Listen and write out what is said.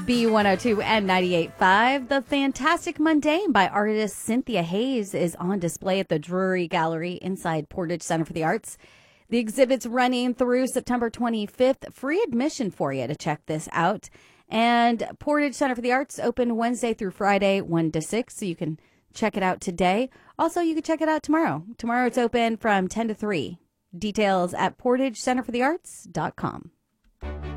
B102 and 98.5. The Fantastic Mundane by artist Cynthia Hayes is on display at the Drury Gallery inside Portage Center for the Arts. The exhibit's running through September 25th. Free admission for you to check this out. And Portage Center for the Arts open Wednesday through Friday, 1 to 6, so you can check it out today. Also, you can check it out tomorrow. Tomorrow it's open from 10 to 3. Details at portagecenterforthearts.com.